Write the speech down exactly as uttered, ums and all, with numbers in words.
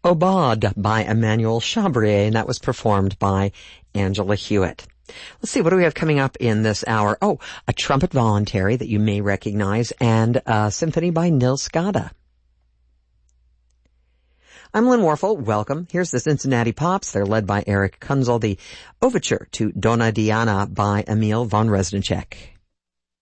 Aubade by Emmanuel Chabrier, and that was performed by Angela Hewitt. Let's see, what do we have coming up in this hour? Oh, a trumpet voluntary that you may recognize, and a symphony by Nils Gade. I'm Lynn Warfel. Welcome. Here's the Cincinnati Pops. They're led by Eric Kunzel, the overture to Donna Diana by Emil von Reznicek.